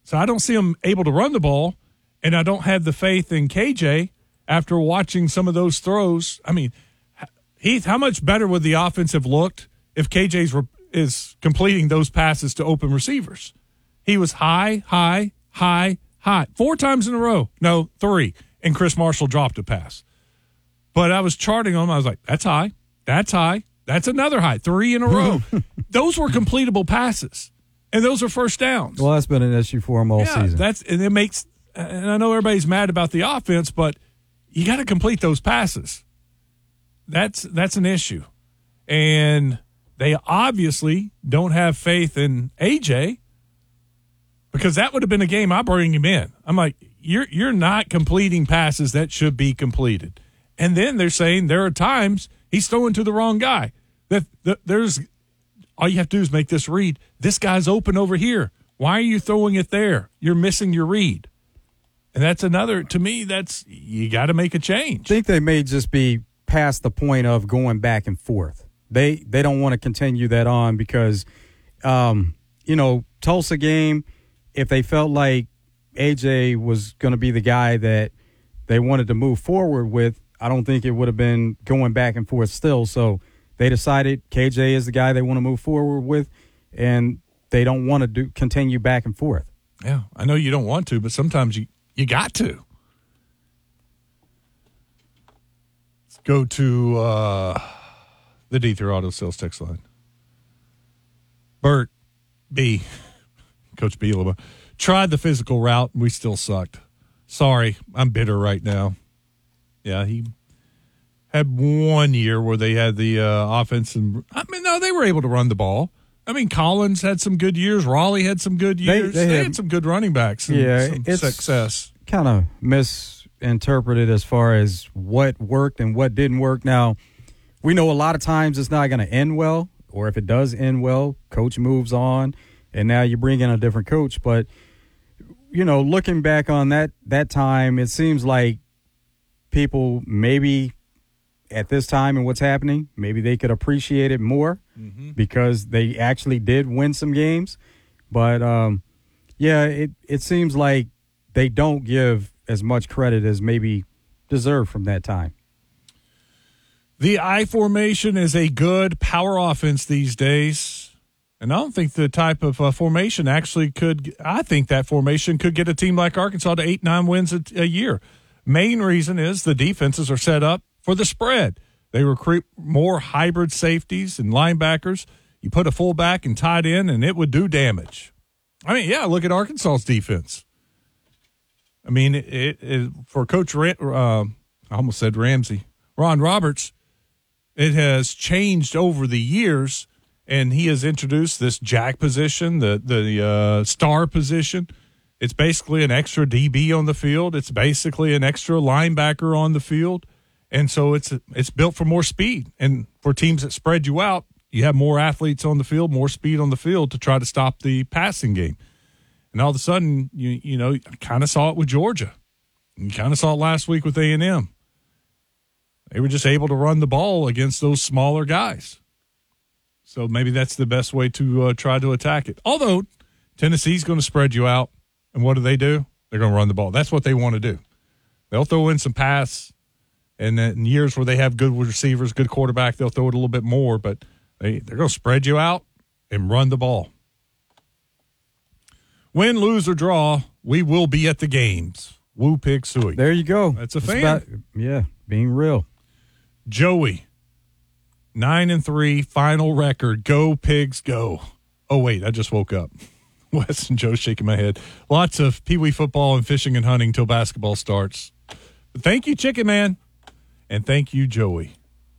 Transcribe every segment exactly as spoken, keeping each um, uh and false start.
So I don't see them able to run the ball, and I don't have the faith in K J after watching some of those throws. I mean, Heath, how much better would the offense have looked if K J's re- is completing those passes to open receivers? He was high, high, high, high. Four times in a row. No, three. And Chris Marshall dropped a pass. But I was charting them. I was like, that's high. That's high. That's another high. Three in a row. Those were completable passes. And those are first downs. Well, that's been an issue for him all yeah, season. That's and it makes and I know everybody's mad about the offense, but you got to complete those passes. That's that's an issue. And they obviously don't have faith in A J, because that would have been a game I bring him in. I'm like, you're you're not completing passes that should be completed. And then they're saying there are times he's throwing to the wrong guy. That, that there's all you have to do is make this read. This guy's open over here. Why are you throwing it there? You're missing your read. And that's another, to me, that's, you got to make a change. I think they may just be past the point of going back and forth. They they don't want to continue that on because, um, you know, Tulsa game, if they felt like A J was going to be the guy that they wanted to move forward with, I don't think it would have been going back and forth still. So they decided K J is the guy they want to move forward with, and they don't want to do continue back and forth. Yeah, I know you don't want to, but sometimes you, you got to. Let's go to uh, the D three Auto Sales text line. Bert B, Coach B, tried the physical route, and we still sucked. Sorry, I'm bitter right now. Yeah, he had one year where they had the uh, offense, and I mean, no, they were able to run the ball. I mean, Collins had some good years. Raleigh had some good years. They, they, they had, had some good running backs and yeah, some it's success. Kind of misinterpreted as far as what worked and what didn't work. Now, we know a lot of times it's not going to end well, or if it does end well, coach moves on, and now you bring in a different coach. But, you know, looking back on that that time, it seems like people maybe at this time and what's happening, maybe they could appreciate it more mm-hmm. because they actually did win some games. But, um, yeah, it, it seems like they don't give as much credit as maybe deserved from that time. The I formation is a good power offense these days. And I don't think the type of uh, formation actually could – I think that formation could get a team like Arkansas to eight, nine wins a, a year. Main reason is the defenses are set up for the spread. They recruit more hybrid safeties and linebackers. You put a fullback and tight end, and it would do damage. I mean, yeah, look at Arkansas's defense. I mean, it, it, it, for Coach Ram, uh, I almost said Ramsey, Ron Roberts, it has changed over the years, and he has introduced this jack position, the, the uh, star position. It's basically an extra D B on the field. It's basically an extra linebacker on the field. And so it's it's built for more speed. And for teams that spread you out, you have more athletes on the field, more speed on the field to try to stop the passing game. And all of a sudden, you you know, kind of saw it with Georgia. You kind of saw it last week with A and M. They were just able to run the ball against those smaller guys. So maybe that's the best way to uh, try to attack it. Although Tennessee's going to spread you out. And what do they do? They're going to run the ball. That's what they want to do. They'll throw in some pass, and in years where they have good receivers, good quarterback, they'll throw it a little bit more, but they, they're going to spread you out and run the ball. Win, lose, or draw, we will be at the games. Woo Pig Suey. There you go. That's a it's fan. About, yeah, being real. Joey, nine and three, final record. Go Pigs, go. Oh, wait, I just woke up. Wes and Joe shaking my head. Lots of Pee-wee football and fishing and hunting till basketball starts. But thank you, Chicken Man. And thank you, Joey.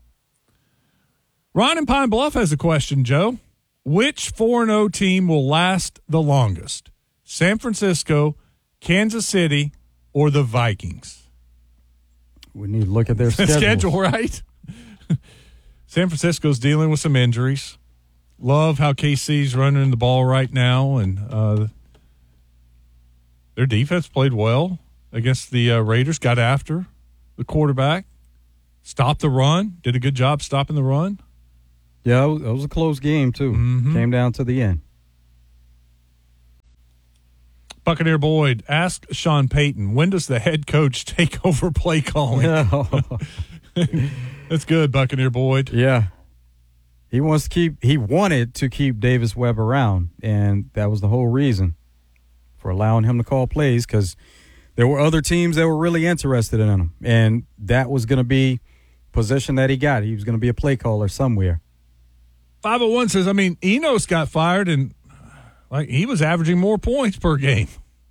Ron in Pine Bluff has a question, Joe. Which four and oh team will last the longest? San Francisco, Kansas City, or the Vikings? We need to look at their schedule. schedule, right? San Francisco's dealing with some injuries. Love how K C's running the ball right now, and uh, their defense played well against the uh, Raiders, got after the quarterback, stopped the run, did a good job stopping the run. Yeah, it was a close game, too. Mm-hmm. Came down to the end. Buccaneer Boyd, ask Sean Payton, when does the head coach take over play calling? That's good, Buccaneer Boyd. Yeah. He wants to keep he wanted to keep Davis Webb around, and that was the whole reason for allowing him to call plays, because there were other teams that were really interested in him, and that was going to be position that he got. He was going to be a play caller somewhere. five oh one says, I mean, Enos got fired, and like he was averaging more points per game.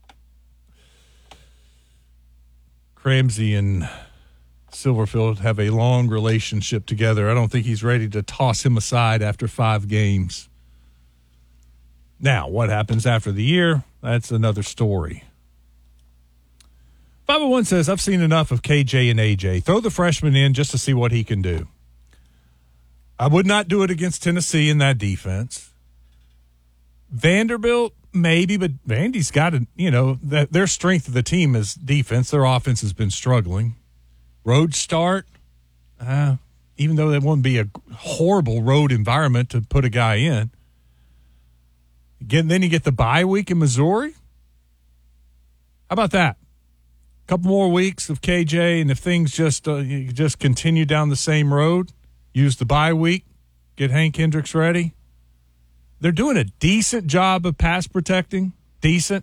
Cramsey and Silverfield have a long relationship together. I don't think he's ready to toss him aside after five games. Now, what happens after the year? That's another story. five oh one says, I've seen enough of K J and A J. Throw the freshman in just to see what he can do. I would not do it against Tennessee in that defense. Vanderbilt, maybe, but Vandy's got to, you know, that their strength of the team is defense. Their offense has been struggling. Road start, uh, even though that wouldn't be a horrible road environment to put a guy in. Again, then you get the bye week in Missouri. How about that? A couple more weeks of K J, and if things just uh, you just continue down the same road, use the bye week, get Hank Hendricks ready. They're doing a decent job of pass protecting. Decent.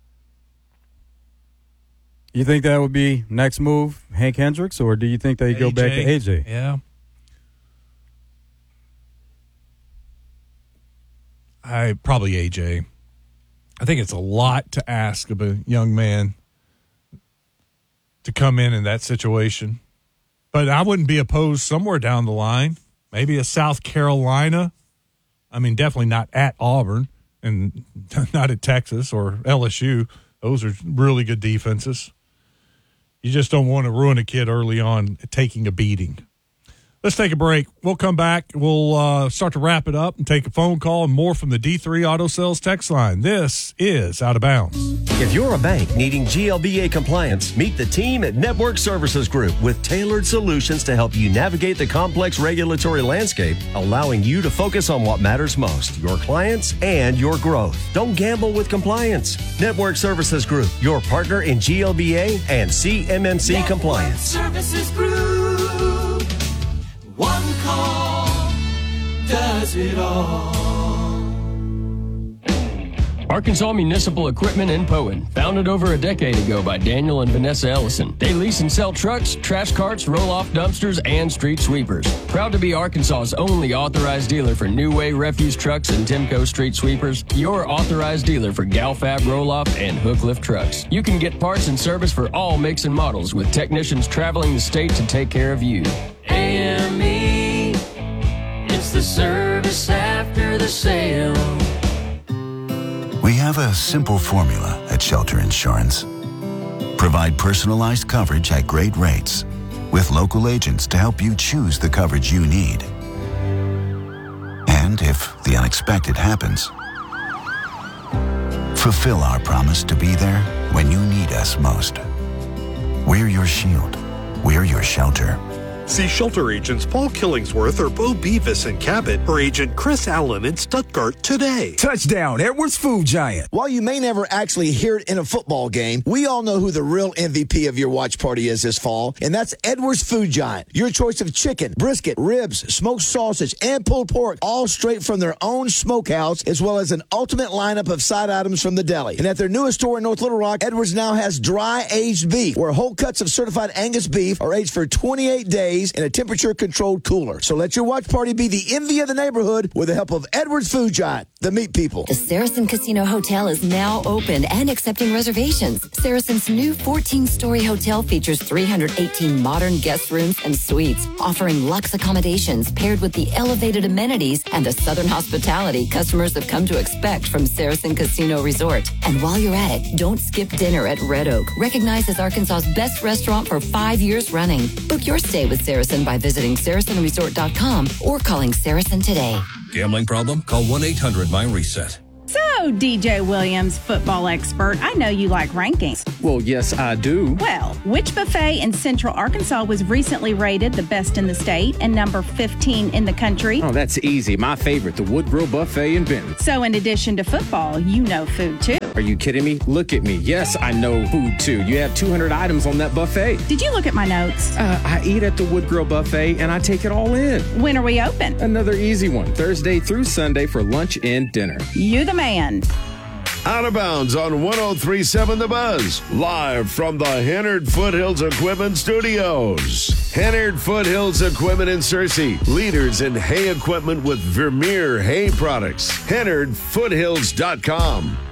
You think that would be next move, Hank Hendricks, or do you think they go back to A J? Yeah. I probably A J. I think it's a lot to ask of a young man to come in in that situation. But I wouldn't be opposed somewhere down the line. Maybe a South Carolina. I mean, definitely not at Auburn and not at Texas or L S U. Those are really good defenses. You just don't want to ruin a kid early on taking a beating. Let's take a break. We'll come back. We'll uh, start to wrap it up and take a phone call and more from the D three Auto Sales text line. This is Out of Bounds. If you're a bank needing G L B A compliance, meet the team at Network Services Group with tailored solutions to help you navigate the complex regulatory landscape, allowing you to focus on what matters most, your clients and your growth. Don't gamble with compliance. Network Services Group, your partner in G L B A and C M M C Network compliance. Services Group. One call does it all. Arkansas Municipal Equipment in Poen, founded over a decade ago by Daniel and Vanessa Ellison. They lease and sell trucks, trash carts, roll-off dumpsters, and street sweepers. Proud to be Arkansas's only authorized dealer for New Way refuse trucks and Timco street sweepers. Your authorized dealer for Galfab roll-off and hook lift trucks. You can get parts and service for all makes and models with technicians traveling the state to take care of you. A M E, it's the service after the sale. We have a simple formula at Shelter Insurance. Provide personalized coverage at great rates with local agents to help you choose the coverage you need. And if the unexpected happens, fulfill our promise to be there when you need us most. We're your shield. We're your shelter. See shelter agents Paul Killingsworth or Bo Beavis in Cabot or agent Chris Allen in Stuttgart today. Touchdown, Edwards Food Giant. While you may never actually hear it in a football game, we all know who the real M V P of your watch party is this fall, and that's Edwards Food Giant. Your choice of chicken, brisket, ribs, smoked sausage, and pulled pork, all straight from their own smokehouse, as well as an ultimate lineup of side items from the deli. And at their newest store in North Little Rock, Edwards now has dry-aged beef, where whole cuts of certified Angus beef are aged for twenty-eight days in a temperature-controlled cooler. So let your watch party be the envy of the neighborhood with the help of Edwards Food Giant, the meat people. The Saracen Casino Hotel is now open and accepting reservations. Saracen's new fourteen-story hotel features three hundred eighteen modern guest rooms and suites, offering luxe accommodations paired with the elevated amenities and the southern hospitality customers have come to expect from Saracen Casino Resort. And while you're at it, don't skip dinner at Red Oak, recognized as Arkansas's best restaurant for five years running. Book your stay with Saracen by visiting saracen resort dot com or calling Saracen today. Gambling problem? Call one eight hundred my reset. So, So, D J Williams, football expert, I know you like rankings. Well, yes, I do. Well, which buffet in Central Arkansas was recently rated the best in the state and number fifteen in the country? Oh, that's easy. My favorite, the Wood Grill Buffet in Benton. So, in addition to football, you know food too. Are you kidding me? Look at me. Yes, I know food too. You have two hundred items on that buffet. Did you look at my notes? Uh, I eat at the Wood Grill Buffet and I take it all in. When are we open? Another easy one. Thursday through Sunday for lunch and dinner. You the man. Out of Bounds on one oh three point seven The Buzz. Live from the Hennard Foothills Equipment Studios. Hennard Foothills Equipment in Searcy. Leaders in hay equipment with Vermeer hay products. Hennard Foothills dot com.